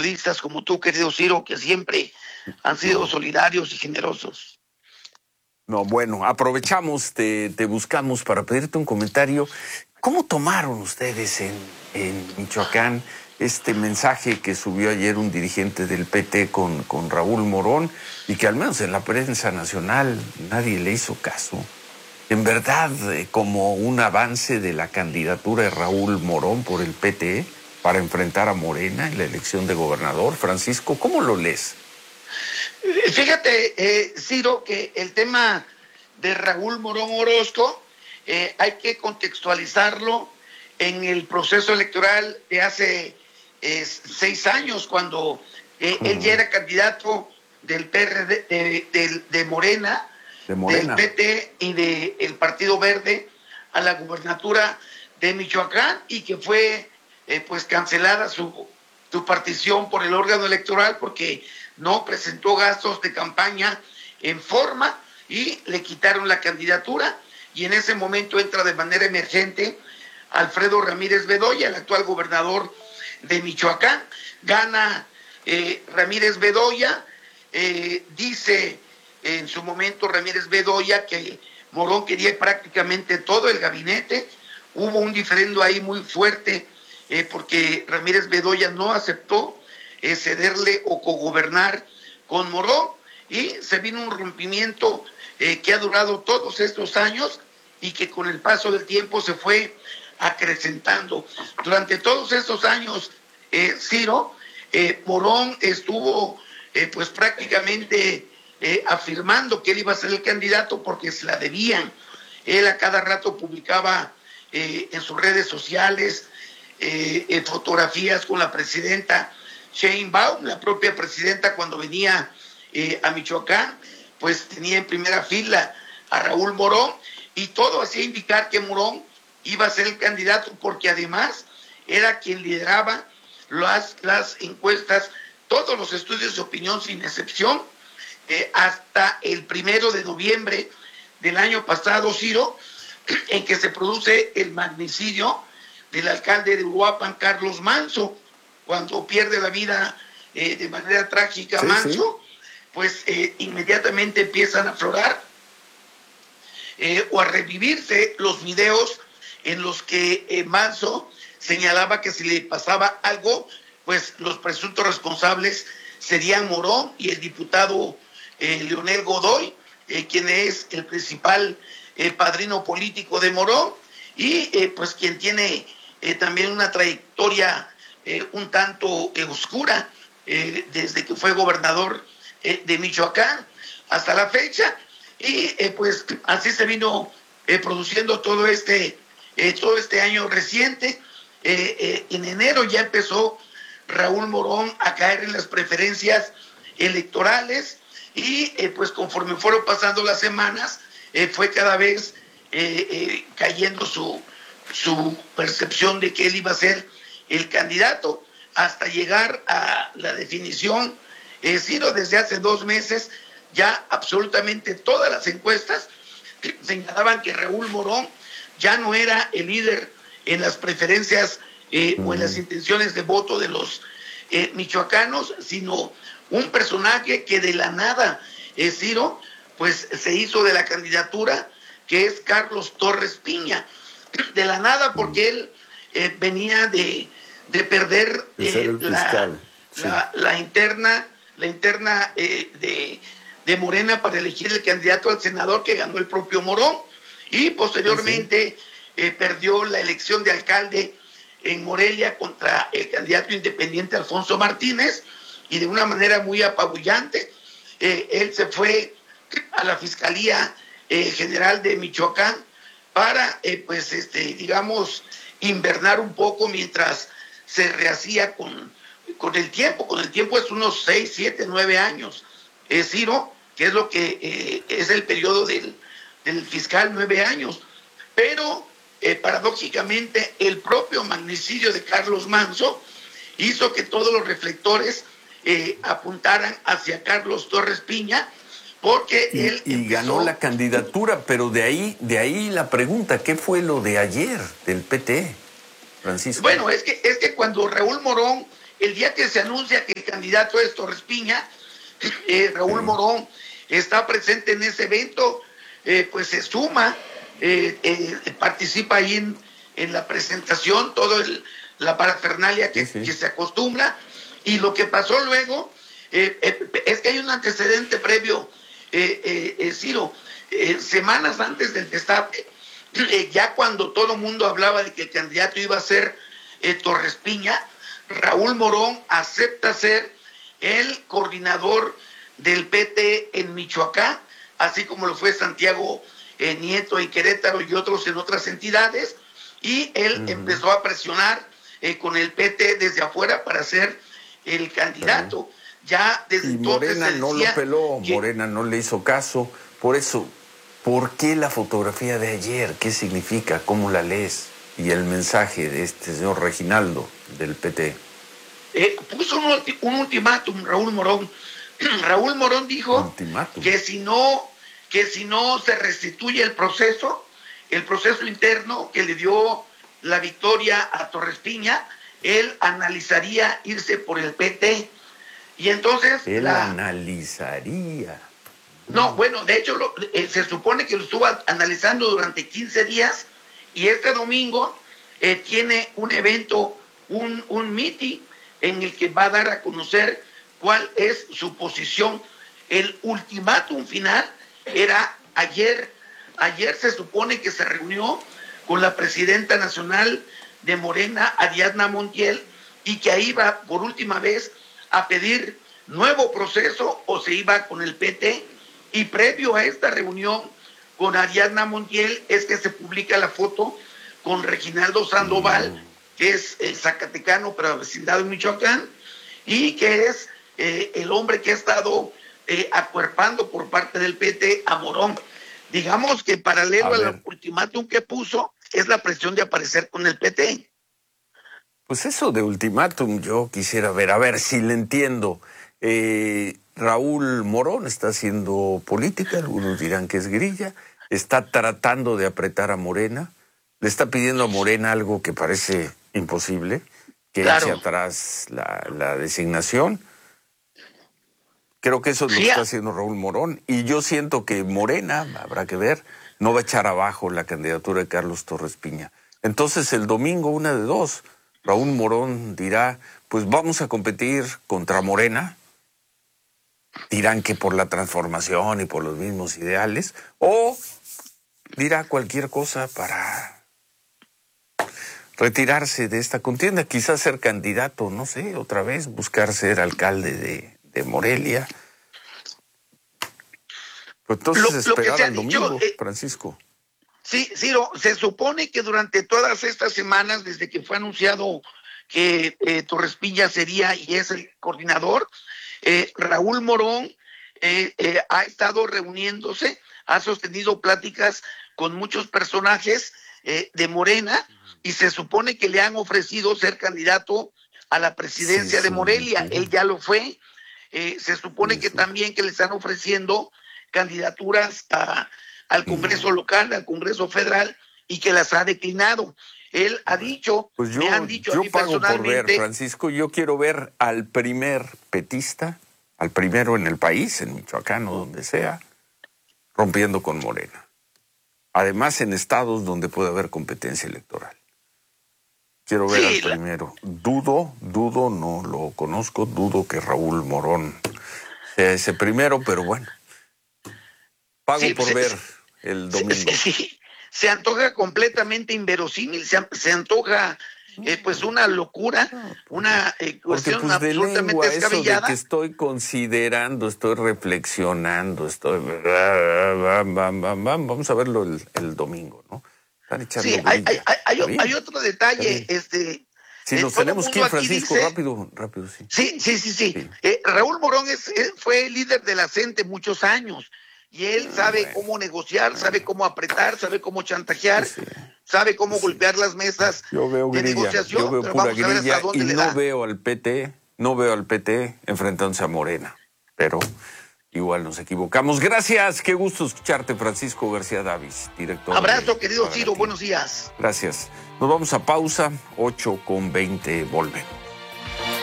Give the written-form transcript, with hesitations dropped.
periodistas como tú, querido Ciro, que siempre han sido solidarios y generosos. No, bueno, aprovechamos, te buscamos para pedirte un comentario. ¿Cómo tomaron ustedes en Michoacán este mensaje que subió ayer un dirigente del PT con Raúl Morón y que al menos en la prensa nacional nadie le hizo caso? En verdad, como un avance de la candidatura de Raúl Morón por el PT para enfrentar a Morena en la elección de gobernador. Francisco, ¿cómo lo lees? Fíjate, Ciro, que el tema de Raúl Morón Orozco hay que contextualizarlo en el proceso electoral de hace 6 años, cuando él ya era candidato del PRD, de Morena, del PT y del Partido Verde a la gubernatura de Michoacán, y que fue pues cancelada su partición por el órgano electoral porque no presentó gastos de campaña en forma y le quitaron la candidatura, y en ese momento entra de manera emergente Alfredo Ramírez Bedoya, el actual gobernador de Michoacán. Gana Ramírez Bedoya, dice en su momento Ramírez Bedoya que Morón quería prácticamente todo el gabinete. Hubo un diferendo ahí muy fuerte porque Ramírez Bedoya no aceptó cederle o cogobernar con Morón, y se vino un rompimiento que ha durado todos estos años y que con el paso del tiempo se fue acrecentando. Durante todos estos años, Ciro, Morón estuvo pues prácticamente afirmando que él iba a ser el candidato porque se la debían. Él a cada rato publicaba en sus redes sociales fotografías con la presidenta Sheinbaum. La propia presidenta, cuando venía a Michoacán, pues tenía en primera fila a Raúl Morón, y todo hacía indicar que Morón iba a ser el candidato, porque además era quien lideraba las encuestas, todos los estudios de opinión sin excepción, hasta el 1 de noviembre del año pasado, Ciro, en que se produce el magnicidio del alcalde de Uruapan, Carlos Manzo, cuando pierde la vida de manera trágica Manzo. Pues inmediatamente empiezan a aflorar o a revivirse los videos en los que Manzo señalaba que si le pasaba algo, pues los presuntos responsables serían Morón y el diputado Leonel Godoy, quien es el principal padrino político de Morón, y pues quien tiene también una trayectoria un tanto oscura desde que fue gobernador de Michoacán hasta la fecha, y pues así se vino produciendo todo este año reciente. En enero ya empezó Raúl Morón a caer en las preferencias electorales, y pues conforme fueron pasando las semanas fue cada vez cayendo su percepción de que él iba a ser el candidato, hasta llegar a la definición. Ciro, desde hace 2 meses ya absolutamente todas las encuestas señalaban que Raúl Morón ya no era el líder en las preferencias o en las intenciones de voto de los michoacanos, sino un personaje que de la nada, Ciro, pues se hizo de la candidatura, que es Carlos Torres Piña. De la nada, porque él venía de perder la interna de Morena para elegir el candidato al senador, que ganó el propio Morón, y posteriormente perdió la elección de alcalde en Morelia contra el candidato independiente Alfonso Martínez, y de una manera muy apabullante él se fue a la Fiscalía General de Michoacán para digamos, invernar un poco mientras se rehacía con el tiempo. Con el tiempo es unos 6, 7, 9 años, Ciro, que es lo que es el periodo del fiscal, 9 años. Pero paradójicamente el propio magnicidio de Carlos Manzo hizo que todos los reflectores apuntaran hacia Carlos Torres Piña, porque él ganó la candidatura. Pero de ahí la pregunta, ¿qué fue lo de ayer del PT, Francisco? Bueno, es que cuando Raúl Morón el día que se anuncia que el candidato es Torres Piña, Raúl Morón está presente en ese evento, pues se suma, participa ahí en la presentación, la parafernalia que se acostumbra, y lo que pasó luego es que hay un antecedente previo, Ciro, semanas antes del destape, ya cuando todo el mundo hablaba de que el candidato iba a ser Torres Piña, Raúl Morón acepta ser el coordinador del PT en Michoacán, así como lo fue Santiago Nieto en Querétaro y otros en otras entidades, y él empezó a presionar con el PT desde afuera para ser el candidato. Ya desde entonces Morena no lo peló, Morena no le hizo caso. Por eso, ¿por qué la fotografía de ayer? ¿Qué significa? ¿Cómo la lees? Y el mensaje de este señor Reginaldo del PT. Puso un ultimátum Raúl Morón. Raúl Morón dijo que si no se restituye el proceso interno que le dio la victoria a Torres Piña, él analizaría irse por el PT. Y entonces él analizaría. No, bueno, de hecho se supone que lo estuvo analizando durante 15 días y este domingo tiene un evento, un meeting en el que va a dar a conocer cuál es su posición. El ultimátum final era ayer. Ayer se supone que se reunió con la presidenta nacional de Morena, Ariadna Montiel, y que ahí iba por última vez a pedir nuevo proceso o se iba con el PT. Y previo a esta reunión con Ariadna Montiel es que se publica la foto con Reginaldo Sandoval, que es zacatecano pero la vecindad de Michoacán, y que es el hombre que ha estado acuerpando por parte del PT a Morón. Digamos que paralelo al ultimátum que puso es la presión de aparecer con el PT. Pues eso de ultimátum yo quisiera ver, a ver si le entiendo. Raúl Morón está haciendo política, algunos dirán que es grilla, está tratando de apretar a Morena, le está pidiendo a Morena algo que parece imposible, que eche atrás la designación. Creo que eso es lo que está haciendo Raúl Morón, y yo siento que Morena, habrá que ver, no va a echar abajo la candidatura de Carlos Torres Piña. Entonces el domingo, una de dos, Raúl Morón dirá, pues vamos a competir contra Morena, dirán que por la transformación y por los mismos ideales, o dirá cualquier cosa para retirarse de esta contienda, quizás ser candidato, no sé, otra vez, buscar ser alcalde de Morelia. Pues entonces esperar al domingo, Francisco. Sí, se supone que durante todas estas semanas, desde que fue anunciado que Torres Piña sería y es el coordinador, Raúl Morón ha estado reuniéndose, ha sostenido pláticas con muchos personajes de Morena y se supone que le han ofrecido ser candidato a la presidencia de Morelia. Él ya lo fue. Se supone que también que le están ofreciendo candidaturas al Congreso local, al Congreso federal, y que las ha declinado. Él ha dicho, pues me han dicho a mí pago personalmente, por ver, Francisco, yo quiero ver al primer petista, al primero en el país, en Michoacán o donde sea, rompiendo con Morena. Además, en estados donde puede haber competencia electoral. Quiero ver al primero. Dudo, no lo conozco, dudo que Raúl Morón sea ese primero, pero bueno. Pago por ver el domingo. Se antoja completamente inverosímil, se antoja pues una locura, una cuestión pues, absolutamente lengua, descabellada. Eso de que estoy considerando, estoy reflexionando, vamos a verlo el domingo, ¿no? Están echando hay otro detalle, si nos tenemos que ir, Francisco, dice, rápido, sí. Sí. Raúl Morón fue líder de la CENTE muchos años. Y él sabe cómo negociar, sabe cómo apretar, sabe cómo chantajear, sabe cómo golpear las mesas de negociación. Yo veo pura grilla y no veo al PT enfrentándose a Morena. Pero igual nos equivocamos. Gracias, qué gusto escucharte, Francisco García Davis, director. Abrazo, querido Ciro, buenos días. Gracias. Nos vamos a pausa, 8:20, volvemos.